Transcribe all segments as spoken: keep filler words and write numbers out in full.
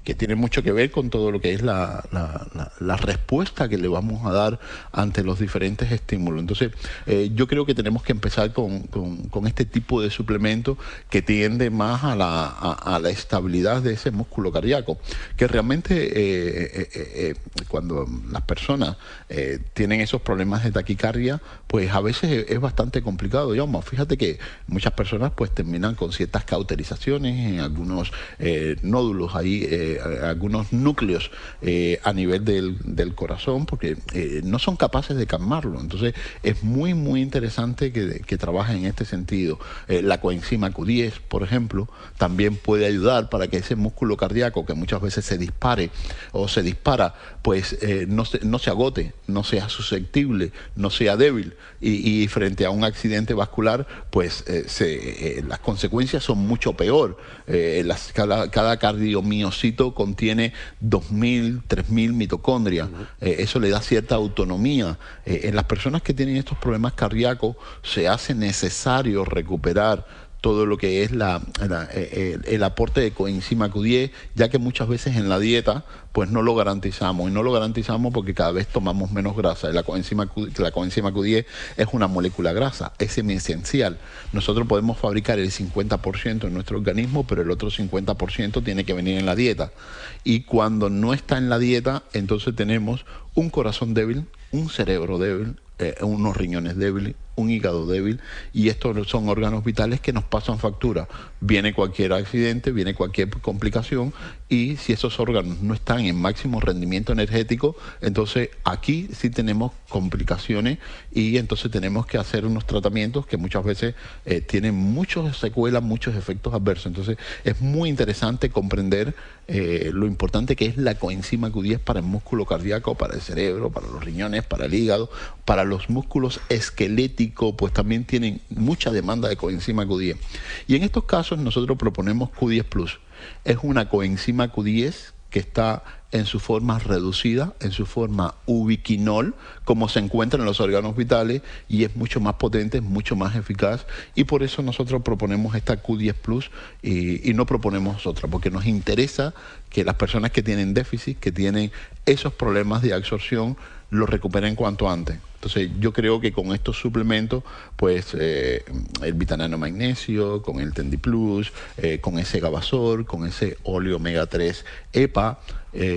que tiene mucho que ver con todo lo que es la, la, la, la respuesta que le vamos a dar ante los diferentes estímulos. Entonces, eh, yo creo que tenemos que empezar con, con, con este tipo de suplemento que tiende más a la, a, a la estabilidad de ese músculo cardíaco, que realmente eh, eh, eh, cuando las personas eh, tienen esos problemas de taquicardia, pues a veces es, es bastante complicado, Jaume. Fíjate que muchas personas pues terminan con ciertas cauterizaciones en algunos eh, nódulos ahí, eh, algunos núcleos eh, a nivel del, del corazón, porque eh, no son capaces de calmarlo. Entonces es muy muy interesante que, que trabaje en este sentido. Eh, la coenzima Q diez, por ejemplo, también puede ayudar para que ese músculo cardíaco que muchas veces se dispare o se dispara, pues eh, no, se, no se agote, no sea susceptible, no sea débil, y, y frente a un accidente vascular, pues eh, se, eh, las consecuencias son mucho peor. Eh, las, cada, cada cardiomiocito contiene dos mil, tres mil mitocondrias. Uh-huh. eh, eso le da cierta autonomía. Eh, en las personas que tienen estos problemas cardíacos se hace necesario recuperar todo lo que es la, la, el, el aporte de coenzima Q diez, ya que muchas veces en la dieta pues no lo garantizamos, y no lo garantizamos porque cada vez tomamos menos grasa. La coenzima Q, la coenzima Q diez es una molécula grasa, es semi-esencial. Nosotros podemos fabricar el cincuenta por ciento en nuestro organismo, pero el otro cincuenta por ciento tiene que venir en la dieta. Y cuando no está en la dieta, entonces tenemos un corazón débil, un cerebro débil, eh, unos riñones débiles, un hígado débil, y estos son órganos vitales que nos pasan factura. Viene cualquier accidente, viene cualquier complicación, y si esos órganos no están en máximo rendimiento energético, entonces aquí sí tenemos complicaciones, y entonces tenemos que hacer unos tratamientos que muchas veces eh, tienen muchas secuelas, muchos efectos adversos. Entonces es muy interesante comprender eh, lo importante que es la coenzima Q diez para el músculo cardíaco, para el cerebro, para los riñones, para el hígado, para los músculos esqueléticos, pues también tienen mucha demanda de coenzima Q diez. Y en estos casos nosotros proponemos Q diez Plus. Es una coenzima Q diez que está en su forma reducida, en su forma ubiquinol, como se encuentra en los órganos vitales, y es mucho más potente, es mucho más eficaz, y por eso nosotros proponemos esta Q diez Plus y, y no proponemos otra, porque nos interesa que las personas que tienen déficit, que tienen esos problemas de absorción, lo recuperen cuanto antes. Entonces yo creo que con estos suplementos, pues eh, el Vitanano Magnesio, con el Tendiplus, eh, con ese Gavasor, con ese óleo omega tres E P A,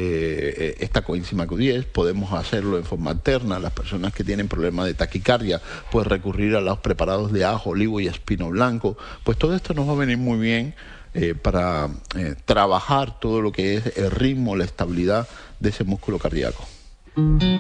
eh, esta coenzima Q diez, podemos hacerlo en forma alterna. Las personas que tienen problemas de taquicardia, pues recurrir a los preparados de ajo, olivo y espino blanco. Pues todo esto nos va a venir muy bien eh, para eh, trabajar todo lo que es el ritmo, la estabilidad de ese músculo cardíaco.